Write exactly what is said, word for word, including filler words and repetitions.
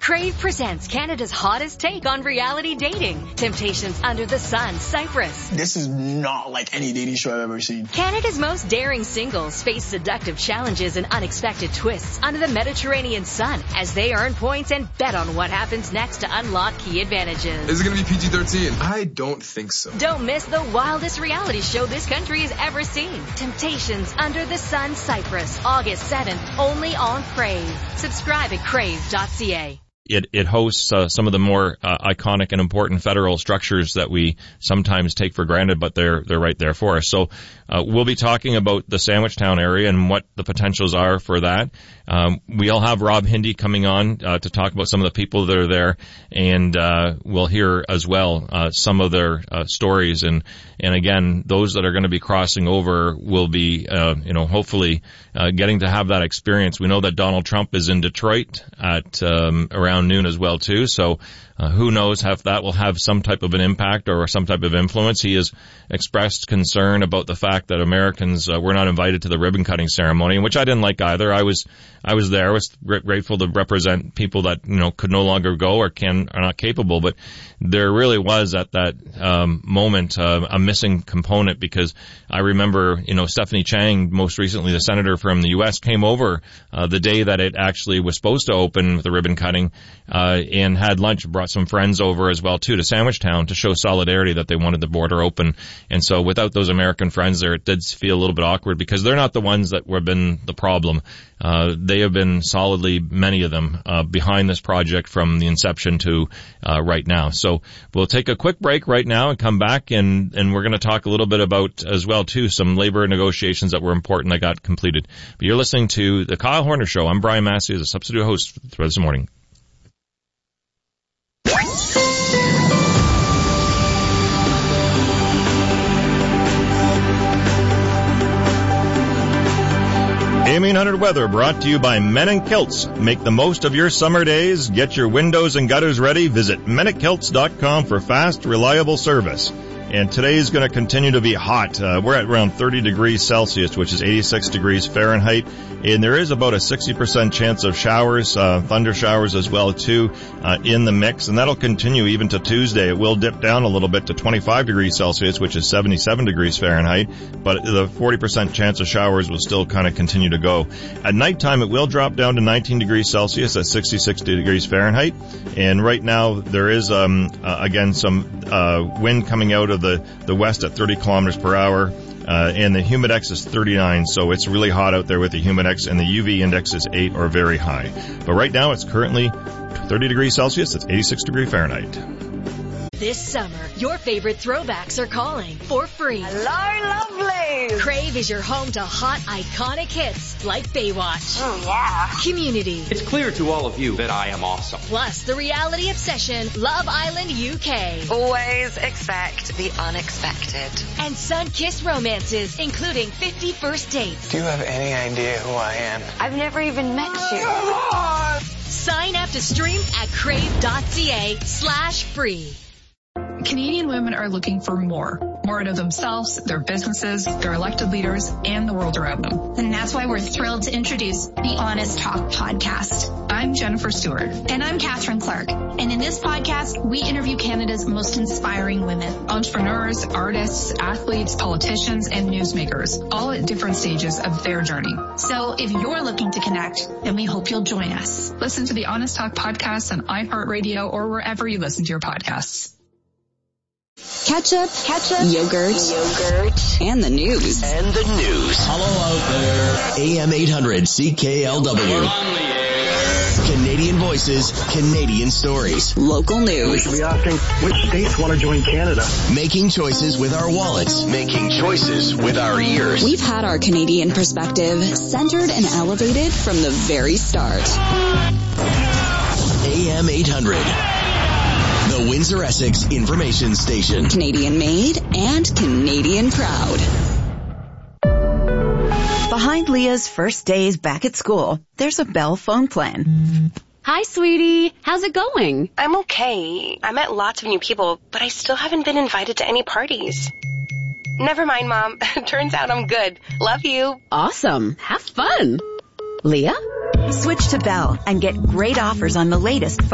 Crave presents Canada's hottest take on reality dating. Temptations Under the Sun, Cyprus. This is not like any dating show I've ever seen. Canada's most daring singles face seductive challenges and unexpected twists under the Mediterranean sun as they earn points and bet on what happens next to unlock key advantages. Is it going to be P G thirteen? I don't think so. Don't miss the wildest reality show this country has ever seen. Temptations Under the Sun, Cyprus, August seventh, only on Crave. Subscribe at crave dot c a. It, it hosts uh, some of the more uh, iconic and important federal structures that we sometimes take for granted, but they're they're right there for us. So uh, we'll be talking about the Sandwichtown area and what the potentials are for that. Um, we'll have Rob Hindy coming on uh, to talk about some of the people that are there, and uh, we'll hear as well uh, some of their uh, stories. And and again, those that are going to be crossing over will be, uh, you know, hopefully uh, getting to have that experience. We know that Donald Trump is in Detroit at um, around noon as well too, so uh, who knows if that will have some type of an impact or some type of influence. He has expressed concern about the fact that Americans uh, were not invited to the ribbon cutting ceremony, which I didn't like either. I was I was there. I was grateful to represent people that, you know, could no longer go or can are not capable, but there really was at that um, moment uh, a missing component, because I remember, you know, Stephanie Chang, most recently the senator from the U S, came over uh, the day that it actually was supposed to open with the ribbon cutting uh, and had lunch, brought some friends over as well too to Sandwichtown to show solidarity that they wanted the border open. And so without those American friends there, it did feel a little bit awkward, because they're not the ones that have been the problem. Uh, they have been solidly, many of them, uh, behind this project from the inception to uh, right now. So we'll take a quick break right now and come back, and, and we're going to talk a little bit about as well too some labor negotiations that were important that got completed. But you're listening to the Kyle Horner Show. I'm Brian Massey, as a substitute host for this morning. A M eight hundred weather brought to you by Men in Kilts. Make the most of your summer days. Get your windows and gutters ready. Visit men at kilts dot com for fast, reliable service. And today is going to continue to be hot. Uh, we're at around thirty degrees Celsius, which is eighty-six degrees Fahrenheit. And there is about a sixty percent chance of showers, uh, thunder showers as well, too, uh, in the mix. And that'll continue even to Tuesday. It will dip down a little bit to twenty-five degrees Celsius, which is seventy-seven degrees Fahrenheit. But the forty percent chance of showers will still kind of continue to go. At nighttime, it will drop down to nineteen degrees Celsius at sixty-six degrees Fahrenheit. And right now, there is, um, uh, again, some uh, wind coming out of the, the west at thirty kilometers per hour. Uh, and the humidex is thirty-nine, so it's really hot out there with the humidex, and the U V index is eight or very high. But right now, it's currently thirty degrees Celsius. It's eighty-six degrees Fahrenheit. This summer, your favorite throwbacks are calling for free. Hello, lovely! Crave is your home to hot, iconic hits like Baywatch. Oh, yeah. Community. It's clear to all of you that I am awesome. Plus, the reality obsession, Love Island U K. Always expect the unexpected. And sun-kissed romances, including fifty First Dates. Do you have any idea who I am? I've never even met you. Sign up to stream at crave dot c a slash free. Canadian women are looking for more. More out of themselves, their businesses, their elected leaders, and the world around them. And that's why we're thrilled to introduce the Honest Talk podcast. I'm Jennifer Stewart. And I'm Catherine Clark. And in this podcast, we interview Canada's most inspiring women. Entrepreneurs, artists, athletes, politicians, and newsmakers, all at different stages of their journey. So if you're looking to connect, then we hope you'll join us. Listen to the Honest Talk podcast on iHeartRadio or wherever you listen to your podcasts. Ketchup, ketchup, yogurt, Yogurt. and the news. And the news. Hello out there. A M eight hundred C K L W. We're on the air. Canadian voices, Canadian stories. Local We news. should be asking which states want to join Canada. Making choices with our wallets. Making choices with our ears. We've had our Canadian perspective centered and elevated from the very start. A M eight hundred. The Windsor-Essex Information Station. Canadian made and Canadian proud. Behind Leah's first days back at school, there's a Bell phone plan. Hi, sweetie. How's it going? I'm okay. I met lots of new people, but I still haven't been invited to any parties. Never mind, Mom. Turns out I'm good. Love you. Awesome. Have fun. Leah? Switch to Bell and get great offers on the latest